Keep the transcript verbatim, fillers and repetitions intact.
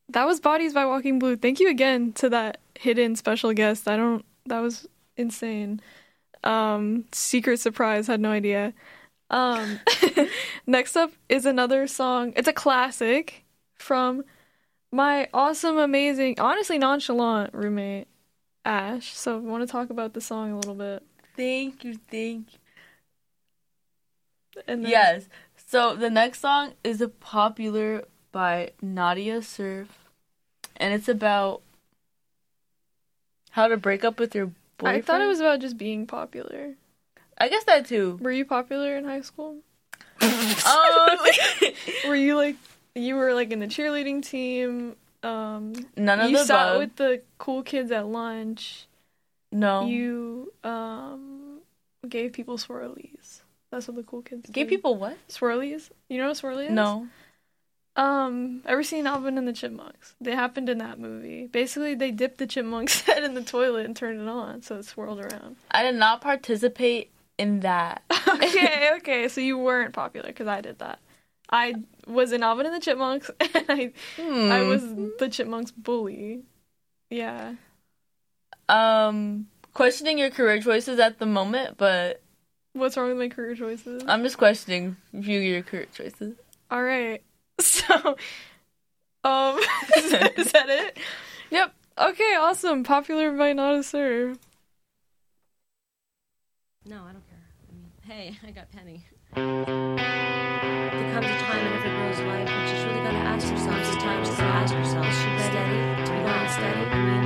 that was Bodies by Walking Blue. Thank you again to that hidden special guest. I don't, that was insane. Um, secret surprise, had no idea. Um, next up is another song. It's a classic from my awesome, amazing, honestly nonchalant roommate, Ash. So I want to talk about the song a little bit. Thank you, thank you. And then, Yes. So the next song is a Popular by Nadia Surf. And it's about how to break up with your boyfriend. I thought it was about just being popular. I guess that too. Were you popular in high school? um, Were you like, you were like in the cheerleading team? Um, None of you the sat above. with the cool kids at lunch. No. You um gave people swirlies. That's what the cool kids Gave did. people what? Swirlies. You know what a swirly is? No. Um, ever seen Alvin and the Chipmunks? They happened in that movie. Basically, they dipped the chipmunk's head in the toilet and turned it on, so it swirled around. I did not participate in that. okay, okay, so you weren't popular because I did that. I was in Alvin and the Chipmunks, and I, Hmm. I was the chipmunks' bully. Yeah. Um, questioning your career choices at the moment, but What's wrong with my career choices? I'm just questioning you your career choices. All right. So, um, is that, is that it? Yep. Okay, awesome. Popular by Not a Serve. No, I don't care. I mean, hey, I got Penny. There comes a time in every girl's life when she's really got to ask herself. Sometimes she's got to ask herself, is she ready to be steady? I mean,